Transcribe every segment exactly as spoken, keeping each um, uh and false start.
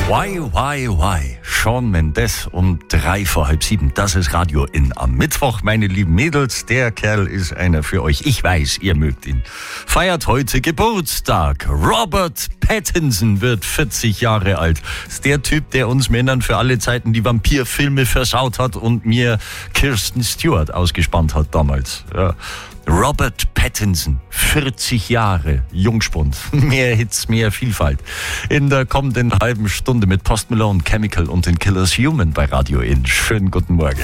Why, why, why? Shawn Mendes um drei vor halb sieben. Das ist Radio In am Mittwoch, meine lieben Mädels. Der Kerl ist einer für euch. Ich weiß, ihr mögt ihn. Feiert heute Geburtstag. Robert Pattinson wird vierzig Jahre alt. Ist der Typ, der uns Männern für alle Zeiten die Vampirfilme versaut hat und mir Kirsten Stewart ausgespannt hat damals. Ja. Robert Pattinson, vierzig Jahre, Jungspund, mehr Hits, mehr Vielfalt. In der kommenden halben Stunde mit Post Malone, Chemical und den Killers Human bei Radio In. Schönen guten Morgen.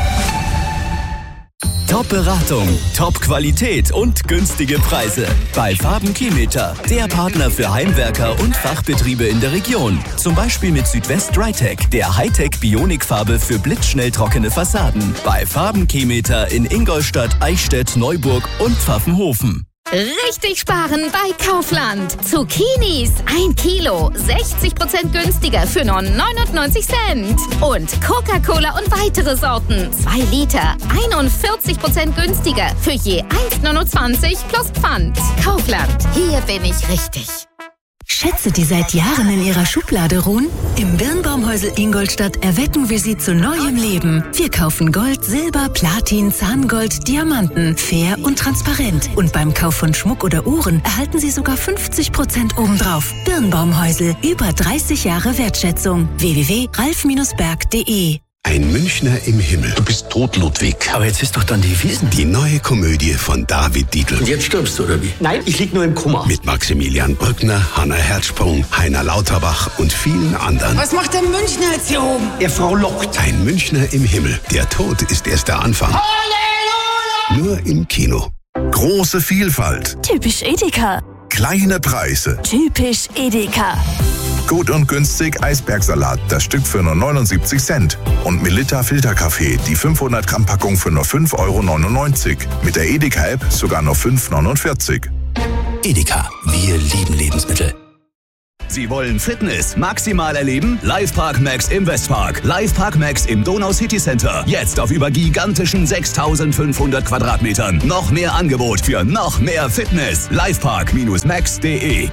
Top-Beratung, Top-Qualität und günstige Preise. Bei Farben-Kilometer, der Partner für Heimwerker und Fachbetriebe in der Region. Zum Beispiel mit Südwest Drytech, der Hightech-Bionikfarbe für blitzschnell trockene Fassaden. Bei Farben-Kilometer in Ingolstadt, Eichstätt, Neuburg und Pfaffenhofen. Richtig sparen bei Kaufland. Zucchinis, ein Kilo, sechzig Prozent günstiger für nur neunundneunzig Cent. Und Coca-Cola und weitere Sorten, zwei Liter, einundvierzig Prozent günstiger für je eins Komma neunundzwanzig plus Pfand. Kaufland, hier bin ich richtig. Schätze, die seit Jahren in ihrer Schublade ruhen? Im Birnbaumhäusl Ingolstadt erwecken wir sie zu neuem Leben. Wir kaufen Gold, Silber, Platin, Zahngold, Diamanten, fair und transparent. Und beim Kauf von Schmuck oder Uhren erhalten Sie sogar fünfzig Prozent obendrauf. Birnbaumhäusl, über dreißig Jahre Wertschätzung. w w w punkt ralf berg punkt d e Ein Münchner im Himmel. Du bist tot, Ludwig. Aber jetzt ist doch dann die Wiesn. Die neue Komödie von David Dietl. Und jetzt stirbst du, oder wie? Nein, ich lieg nur im Koma. Mit Maximilian Brückner, Hanna Herzsprung, Heiner Lauterbach und vielen anderen. Was macht der Münchner jetzt hier oben? Er frohlockt. Ein Münchner im Himmel. Der Tod ist erst der Anfang. Halleluja! Nur im Kino. Große Vielfalt. Typisch Edeka. Kleine Preise. Typisch Edeka. Gut und günstig Eisbergsalat, das Stück für nur neunundsiebzig Cent. Und Melitta Filterkaffee, die fünfhundert Gramm Packung für nur fünf Euro neunundneunzig. Mit der Edeka-App sogar nur fünf Euro neunundvierzig. Edeka, wir lieben Lebensmittel. Sie wollen Fitness maximal erleben? Livepark Max im Westpark. Livepark Max im Donau City Center. Jetzt auf über gigantischen sechstausendfünfhundert Quadratmetern. Noch mehr Angebot für noch mehr Fitness. Livepark Max punkt de.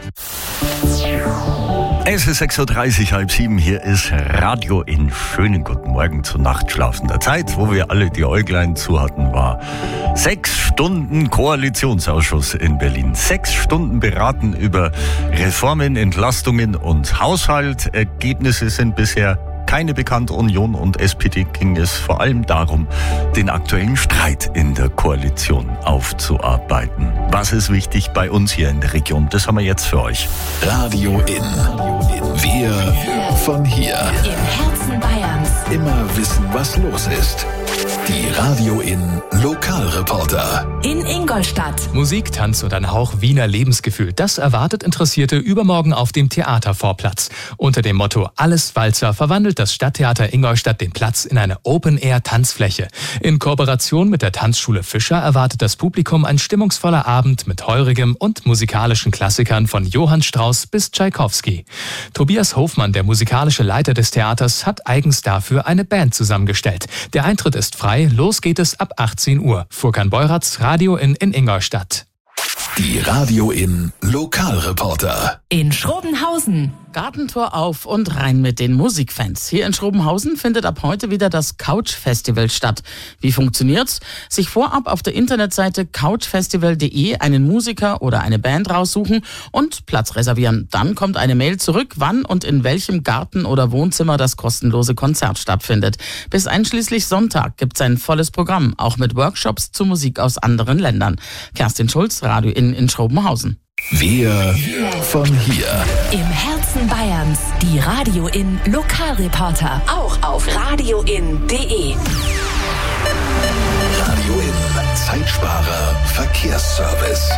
Es ist sechs Uhr dreißig, halb sieben. Hier ist Radio In. Schönen guten Morgen zur nachtschlafender Zeit, wo wir alle die Äuglein zu hatten, war sechs Stunden Koalitionsausschuss in Berlin. Sechs Stunden beraten über Reformen, Entlastungen und Haushalt. Ergebnisse sind bisher keine bekannt. Union und S P D ging es vor allem darum, den aktuellen Streit in der Koalition aufzuarbeiten. Was ist wichtig bei uns hier in der Region? Das haben wir jetzt für euch. Radio In. Wir von hier. Im Herzen Bayerns. Immer wissen, was los ist. Die Radio In Lokalreporter. In Ingolstadt. Musik, Tanz und ein Hauch Wiener Lebensgefühl. Das erwartet Interessierte übermorgen auf dem Theatervorplatz. Unter dem Motto Alles Walzer verwandelt das Stadttheater Ingolstadt den Platz in eine Open-Air-Tanzfläche. In Kooperation mit der Tanzschule Fischer erwartet das Publikum ein stimmungsvoller Abend mit heurigem und musikalischen Klassikern von Johann Strauss bis Tschaikowski. Tobias Hofmann, der musikalische Leiter des Theaters, hat eigens dafür eine Band zusammengestellt. Der Eintritt ist frei, los geht es ab achtzehn Uhr. Furkan Beuratz, Radio In in Ingolstadt. Die Radio In Lokalreporter. In Schrobenhausen. Gartentor auf und rein mit den Musikfans. Hier in Schrobenhausen findet ab heute wieder das Couch Festival statt. Wie funktioniert's? Sich vorab auf der Internetseite couch festival punkt de einen Musiker oder eine Band raussuchen und Platz reservieren. Dann kommt eine Mail zurück, wann und in welchem Garten oder Wohnzimmer das kostenlose Konzert stattfindet. Bis einschließlich Sonntag gibt's ein volles Programm, auch mit Workshops zu Musik aus anderen Ländern. Kerstin Schulz, Radio In in Schrobenhausen. Wir von hier. Im Herzen Bayerns. Die Radio In Lokalreporter. Auch auf radio in punkt de. Radio In Zeitsparer Verkehrsservice.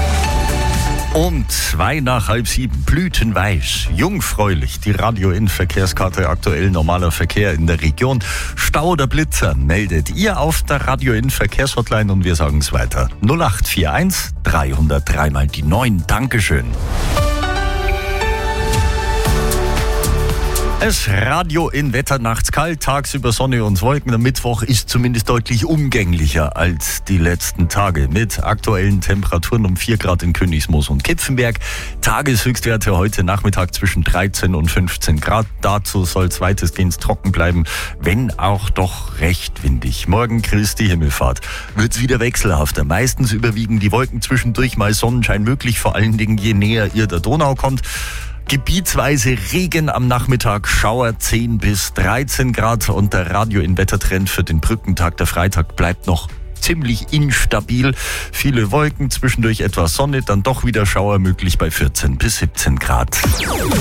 Um zwei nach halb sieben, blütenweiß, jungfräulich, die Radio In Verkehrskarte, aktuell normaler Verkehr in der Region. Stau oder Blitzer meldet ihr auf der Radio In Verkehrshotline und wir sagen es weiter. null acht vier eins dreihundertdrei mal die neun. Dankeschön. Das Radio in Wetter, nachts kalt, tagsüber Sonne und Wolken. Am Mittwoch ist zumindest deutlich umgänglicher als die letzten Tage. Mit aktuellen Temperaturen um vier Grad in Königsmoos und Kipfenberg. Tageshöchstwerte heute Nachmittag zwischen dreizehn und fünfzehn Grad. Dazu soll es weitestgehend trocken bleiben, wenn auch doch recht windig. Morgen Christi Himmelfahrt wird's wieder wechselhafter. Meistens überwiegen die Wolken, zwischendurch mal Sonnenschein möglich, vor allen Dingen je näher ihr der Donau kommt. Gebietsweise Regen am Nachmittag, Schauer zehn bis dreizehn Grad und der Radio in Wettertrend für den Brückentag, der Freitag, bleibt noch ziemlich instabil. Viele Wolken, zwischendurch etwas Sonne, dann doch wieder Schauer möglich bei vierzehn bis siebzehn Grad.